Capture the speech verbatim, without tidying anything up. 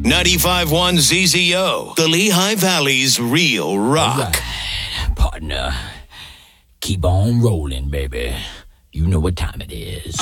ninety-five point one Z Z O, the Lehigh Valley's real rock. All right, partner. Keep on rolling, baby. You know what time it is.